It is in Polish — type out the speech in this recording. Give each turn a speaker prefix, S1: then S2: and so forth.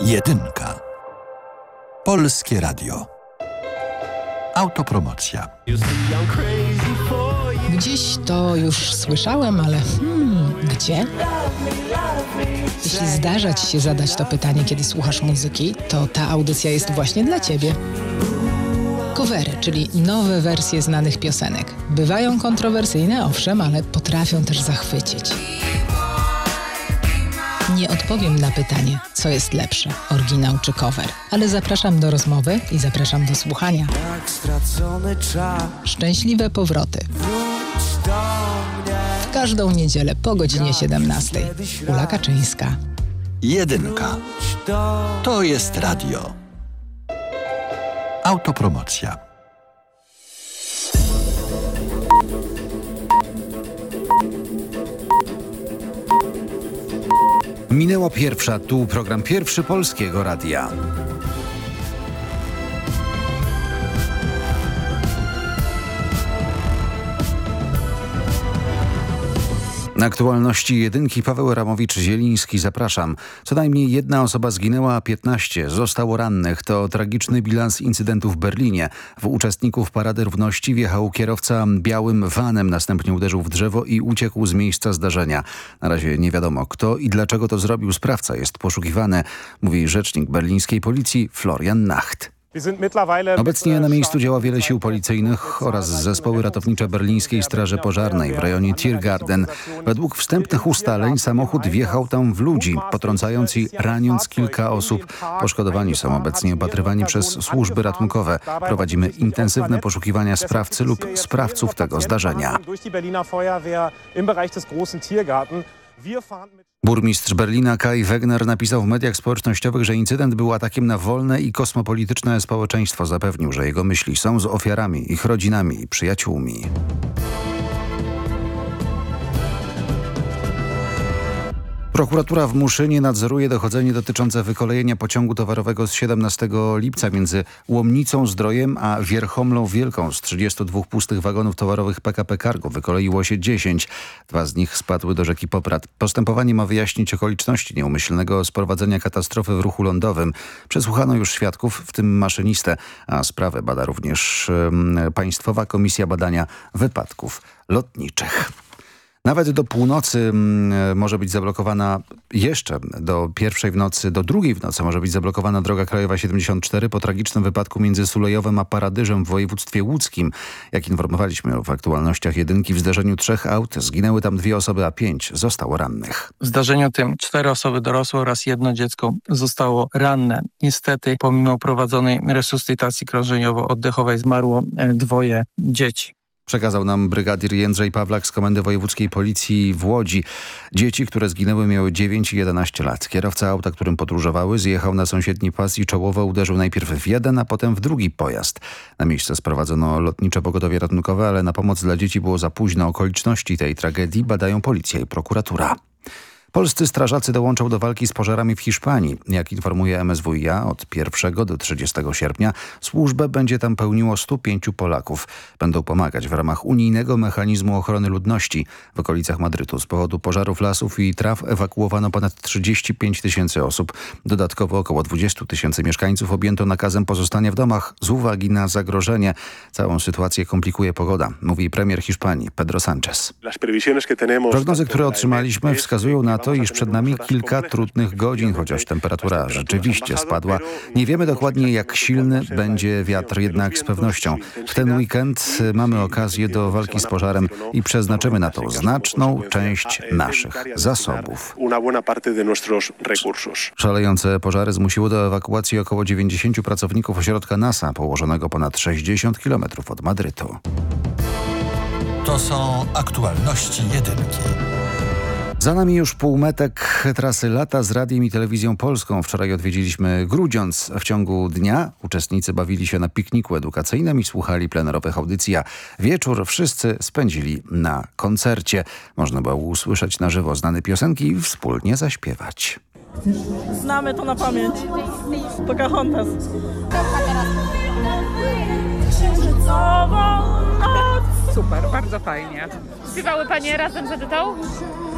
S1: Jedynka. Polskie Radio. Autopromocja.
S2: Gdzieś to już słyszałem, ale gdzie? Jeśli zdarza Ci się zadać to pytanie, kiedy słuchasz muzyki, to ta audycja jest właśnie dla Ciebie. Covery, czyli nowe wersje znanych piosenek. Bywają kontrowersyjne, owszem, ale potrafią też zachwycić. Nie odpowiem na pytanie, co jest lepsze, oryginał czy cover, ale zapraszam do rozmowy i zapraszam do słuchania. Szczęśliwe powroty. W każdą niedzielę po godzinie 17. Ula Kaczyńska.
S1: Jedynka. To jest radio. Autopromocja.
S3: Minęła pierwsza, tu program pierwszy Polskiego Radia. Na aktualności jedynki Paweł Ramowicz-Zieliński, zapraszam. Co najmniej jedna osoba zginęła, a 15 zostało rannych. To tragiczny bilans incydentu w Berlinie. W uczestników Parady Równości wjechał kierowca białym vanem, następnie uderzył w drzewo i uciekł z miejsca zdarzenia. Na razie nie wiadomo kto i dlaczego to zrobił. Sprawca jest poszukiwany, mówi rzecznik berlińskiej policji Florian Nacht. Obecnie na miejscu działa wiele sił policyjnych oraz zespoły ratownicze berlińskiej Straży Pożarnej w rejonie Tiergarten. Według wstępnych ustaleń samochód wjechał tam w ludzi, potrącając i raniąc kilka osób. Poszkodowani są obecnie opatrywani przez służby ratunkowe. Prowadzimy intensywne poszukiwania sprawcy lub sprawców tego zdarzenia. Burmistrz Berlina Kai Wegner napisał w mediach społecznościowych, że incydent był atakiem na wolne i kosmopolityczne społeczeństwo. Zapewnił, że jego myśli są z ofiarami, ich rodzinami i przyjaciółmi. Prokuratura w Muszynie nadzoruje dochodzenie dotyczące wykolejenia pociągu towarowego z 17 lipca między Łomnicą-Zdrojem a Wierchomlą Wielką. Z 32 pustych wagonów towarowych PKP Cargo wykoleiło się 10. 2 z nich spadły do rzeki Poprad. Postępowanie ma wyjaśnić okoliczności nieumyślnego sprowadzenia katastrofy w ruchu lądowym. Przesłuchano już świadków, w tym maszynistę, a sprawę bada również Państwowa Komisja Badania Wypadków Lotniczych. Nawet do północy może być zablokowana, jeszcze do pierwszej w nocy, do drugiej w nocy może być zablokowana droga krajowa 74 po tragicznym wypadku między Sulejowem a Paradyżem w województwie łódzkim. Jak informowaliśmy w aktualnościach jedynki, w zderzeniu 3 aut zginęły tam 2 osoby, a 5 zostało rannych.
S4: W zdarzeniu tym 4 osoby dorosłe oraz 1 dziecko zostało ranne. Niestety pomimo prowadzonej resuscytacji krążeniowo-oddechowej zmarło 2 dzieci.
S3: Przekazał nam brygadier Jędrzej Pawlak z Komendy Wojewódzkiej Policji w Łodzi. Dzieci, które zginęły, miały 9 i 11 lat. Kierowca auta, którym podróżowały, zjechał na sąsiedni pas i czołowo uderzył najpierw w jeden, a potem w drugi pojazd. Na miejsce sprowadzono lotnicze pogotowie ratunkowe, ale na pomoc dla dzieci było za późno. Okoliczności tej tragedii badają policja i prokuratura. Polscy strażacy dołączą do walki z pożarami w Hiszpanii. Jak informuje MSWiA, od 1 do 30 sierpnia służbę będzie tam pełniło 105 Polaków. Będą pomagać w ramach unijnego mechanizmu ochrony ludności. W okolicach Madrytu z powodu pożarów lasów i traw ewakuowano ponad 35 000 osób. Dodatkowo około 20 000 mieszkańców objęto nakazem pozostania w domach z uwagi na zagrożenie. Całą sytuację komplikuje pogoda, mówi premier Hiszpanii Pedro Sánchez. Prognozy, które otrzymaliśmy, wskazują na to, iż przed nami kilka trudnych godzin, chociaż temperatura rzeczywiście spadła. Nie wiemy dokładnie, jak silny będzie wiatr, jednak z pewnością w ten weekend mamy okazję do walki z pożarem i przeznaczymy na to znaczną część naszych zasobów. Szalejące pożary zmusiły do ewakuacji około 90 pracowników ośrodka NASA, położonego ponad 60 km od Madrytu.
S1: To są aktualności jedynki.
S3: Za nami już półmetek trasy Lata z Radiem i Telewizją Polską. Wczoraj odwiedziliśmy Grudziądz. W ciągu dnia uczestnicy bawili się na pikniku edukacyjnym i słuchali plenerowych audycji, a wieczór wszyscy spędzili na koncercie. Można było usłyszeć na żywo znane piosenki i wspólnie zaśpiewać.
S5: Znamy to na pamięć. Pocahontas.
S6: Super, bardzo fajnie.
S7: Śpiewały Panie razem z Edytą?